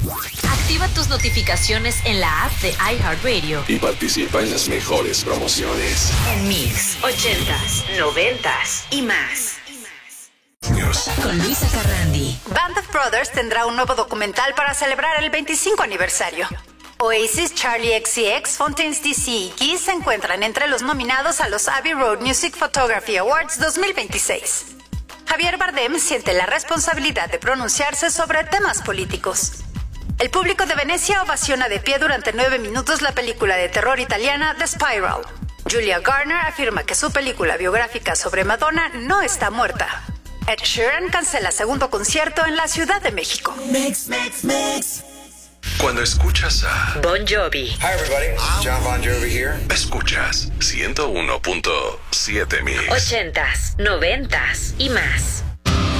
Activa tus notificaciones en la app de iHeartRadio y participa en las mejores promociones. en Mix, 80s, 90s y más. Con Luisa Carrandi. Band of Brothers tendrá un nuevo documental para celebrar el 25 aniversario. Oasis, Charlie XCX, Fontaines DC y Kiss se encuentran entre los nominados a los Abbey Road Music Photography Awards 2026. Javier Bardem siente la responsabilidad de pronunciarse sobre temas políticos. El público de Venecia ovaciona de pie durante 9 minutos la película de terror italiana The Spiral. Julia Garner afirma que su película biográfica sobre Madonna no está muerta. Ed Sheeran cancela segundo concierto en la Ciudad de México. Cuando escuchas a Bon Jovi. Hi everybody, John Bon Jovi here. escuchas 101.7 Mix. 80s, 90s y más.